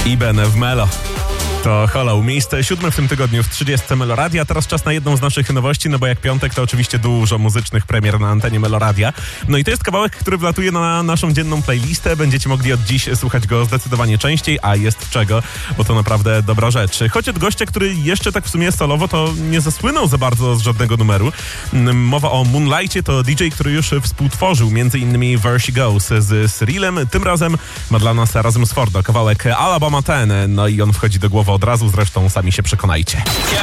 Iben w Melo. To Hollow, miejsce 7 w tym tygodniu w 30 Meloradia. Teraz czas na jedną z naszych nowości, no bo jak piątek to oczywiście dużo muzycznych premier na antenie Meloradia. No i to jest kawałek, który wlatuje na naszą dzienną playlistę. Będziecie mogli od dziś słuchać go zdecydowanie częściej, a jest czego, bo to naprawdę dobra rzecz. Choć od gościa, który jeszcze tak w sumie solowo to nie zasłynął za bardzo z żadnego numeru. Mowa o Moonlightie, to DJ, który już współtworzył m.in. Where She Goes z Cyrilem. Tym razem ma dla nas razem z Fordo kawałek Alabama 10. No i on wchodzi do głowy od razu, zresztą sami się przekonajcie.